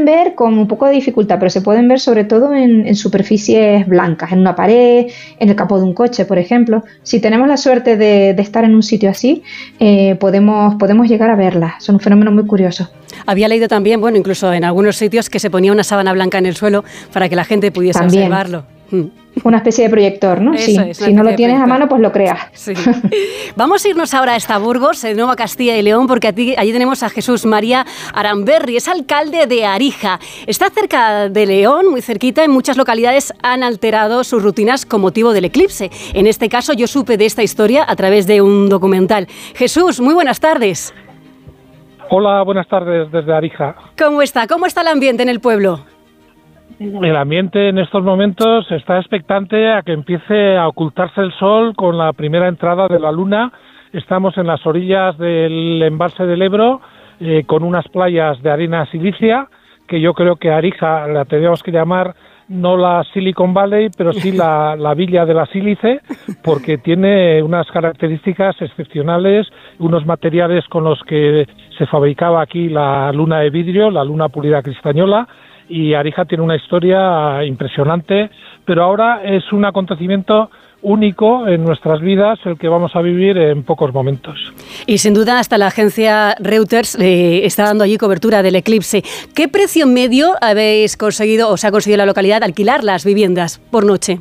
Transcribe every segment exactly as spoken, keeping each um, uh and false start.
pueden ver con un poco de dificultad, pero se pueden ver sobre todo en, en superficies blancas, en una pared, en el capó de un coche, por ejemplo. Si tenemos la suerte de, de estar en un sitio así, eh, podemos, podemos llegar a verlas. Son un fenómeno muy curioso. Había leído también, bueno, incluso en algunos sitios, que se ponía una sábana blanca en el suelo para que la gente pudiese también observarlo. Una especie de proyector, ¿no? Eso Sí. es, si no lo tienes a mano, pues lo creas. Sí. Vamos a irnos ahora hasta Burgos, de nuevo a Castilla y León, porque allí tenemos a Jesús María Aramberri, es alcalde de Arija. Está cerca de León, muy cerquita, en muchas localidades han alterado sus rutinas con motivo del eclipse. En este caso yo supe de esta historia a través de un documental. Jesús, muy buenas tardes. Hola, buenas tardes desde Arija. ¿Cómo está? ¿Cómo está el ambiente en el pueblo? El ambiente en estos momentos está expectante a que empiece a ocultarse el sol con la primera entrada de la luna. Estamos en las orillas del embalse del Ebro, eh, con unas playas de arena silicia, que yo creo que Arija la tendríamos que llamar no la Silicon Valley, pero sí la, la Villa de la Sílice, porque tiene unas características excepcionales, unos materiales con los que se fabricaba aquí la luna de vidrio, la luna pulida cristañola, y Arija tiene una historia impresionante, pero ahora es un acontecimiento único en nuestras vidas el que vamos a vivir en pocos momentos. Y sin duda hasta la agencia Reuters eh, está dando allí cobertura del eclipse. ¿Qué precio medio habéis conseguido o se ha conseguido en la localidad alquilar las viviendas por noche?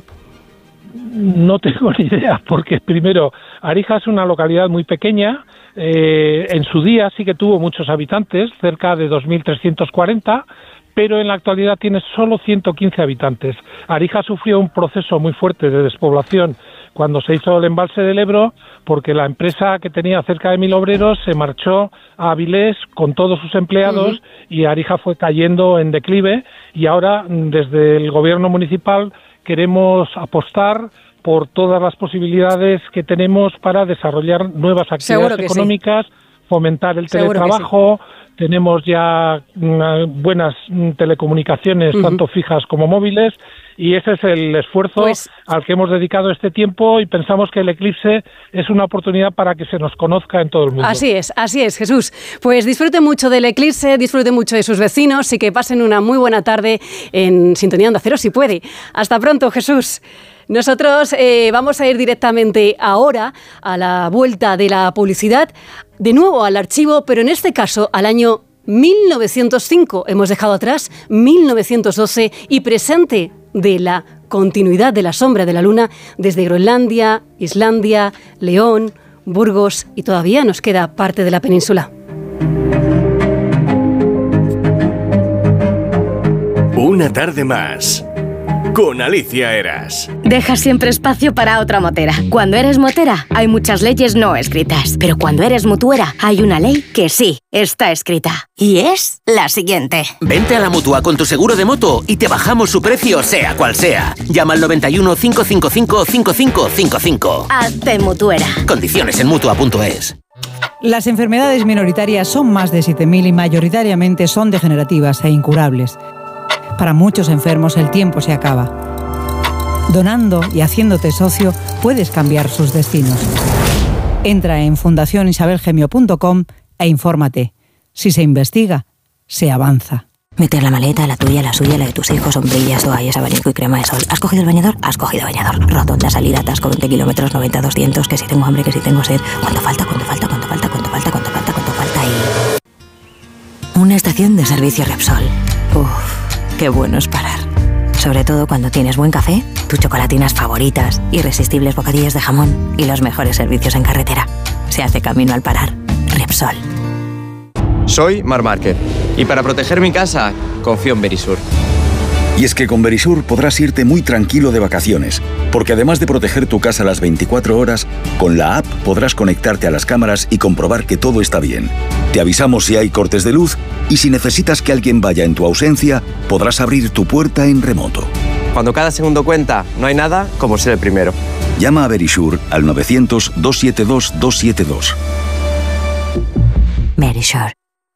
No tengo ni idea, porque primero, Arija es una localidad muy pequeña, eh, en su día sí que tuvo muchos habitantes, cerca de dos mil trescientos cuarenta, pero en la actualidad tiene solo ciento quince habitantes. Arija sufrió un proceso muy fuerte de despoblación cuando se hizo el embalse del Ebro, porque la empresa que tenía cerca de mil obreros se marchó a Avilés con todos sus empleados, uh-huh. y Arija fue cayendo en declive, y ahora desde el gobierno municipal queremos apostar por todas las posibilidades que tenemos para desarrollar nuevas actividades económicas, sí. fomentar el teletrabajo. Tenemos ya buenas telecomunicaciones, uh-huh. tanto fijas como móviles, y ese es el esfuerzo pues, al que hemos dedicado este tiempo, y pensamos que el eclipse es una oportunidad para que se nos conozca en todo el mundo. Así es, así es, Jesús. Pues disfrute mucho del eclipse, disfrute mucho de sus vecinos y que pasen una muy buena tarde en Sintonía Onda Cero, si puede. Hasta pronto, Jesús. Nosotros eh, vamos a ir directamente ahora a la vuelta de la publicidad, de nuevo al archivo, pero en este caso al año mil novecientos cinco. Hemos dejado atrás mil novecientos doce y presente de la continuidad de la sombra de la luna desde Groenlandia, Islandia, León, Burgos y todavía nos queda parte de la península. Una tarde más. Con Alicia Eras. Deja siempre espacio para otra motera. Cuando eres motera, hay muchas leyes no escritas. Pero cuando eres mutuera, hay una ley que sí está escrita. Y es la siguiente. Vente a la Mutua con tu seguro de moto y te bajamos su precio sea cual sea. Llama al noventa y uno, cinco cinco cinco, cinco cinco cinco cinco. Hazte mutuera. Condiciones en mutua punto es. Las enfermedades minoritarias son más de siete mil y mayoritariamente son degenerativas e incurables. Para muchos enfermos el tiempo se acaba. Donando y haciéndote socio puedes cambiar sus destinos. Entra en fundación isabel gemio punto com e infórmate. Si se investiga, se avanza. Meter la maleta, la tuya, la suya, la de tus hijos, sombrillas, toallas, abanico y crema de sol. ¿Has cogido el bañador? Has cogido bañador. Rotonda, salida, atasco, veinte kilómetros, noventa, doscientos, que si tengo hambre, que si tengo sed. ¿Cuánto falta? ¿Cuánto falta? ¿Cuánto falta? ¿Cuánto falta? ¿Cuánto falta? ¿Cuánto falta? Y... una estación de servicio Repsol. Uff. Qué bueno es parar. Sobre todo cuando tienes buen café, tus chocolatinas favoritas, irresistibles bocadillos de jamón y los mejores servicios en carretera. Se hace camino al parar. Repsol. Soy Marc Márquez y para proteger mi casa, confío en Verisur. Y es que con Verisur podrás irte muy tranquilo de vacaciones, porque además de proteger tu casa las veinticuatro horas, con la app podrás conectarte a las cámaras y comprobar que todo está bien. Te avisamos si hay cortes de luz y si necesitas que alguien vaya en tu ausencia, podrás abrir tu puerta en remoto. Cuando cada segundo cuenta, no hay nada como ser el primero. Llama a Verisur al novecientos, doscientos setenta y dos, doscientos setenta y dos. Verisur.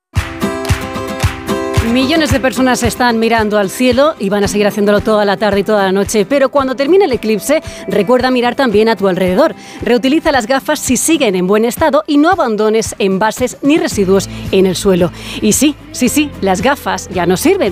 Millones de personas están mirando al cielo y van a seguir haciéndolo toda la tarde y toda la noche, pero cuando termine el eclipse, recuerda mirar también a tu alrededor. Reutiliza las gafas si siguen en buen estado y no abandones envases ni residuos en el suelo. Y sí, sí, sí, las gafas ya no sirven.